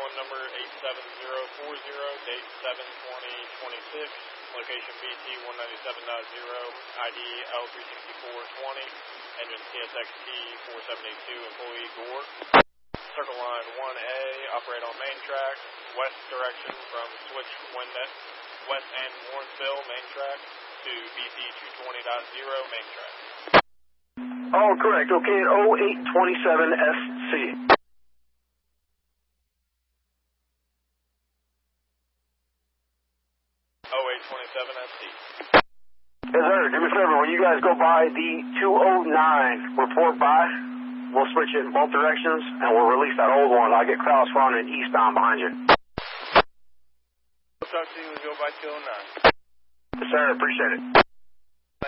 SOM number 87040, date 7/20/26, location BT 197.0, ID L36420, engine CSXT 4782, employee Gore. Circle line 1A, operate on main track, west direction from switch west and Warrensville main track to BT 220.0 main track. All correct. Okay, at 0827 SC. 0827 SC. Yes, sir. Do me a favor. When you guys go by the 209, report by. We'll switch it in both directions, and we'll release that old one. I'll get Kraus running eastbound behind you. We'll talk to you when we go by 209. Yes, sir. Appreciate it.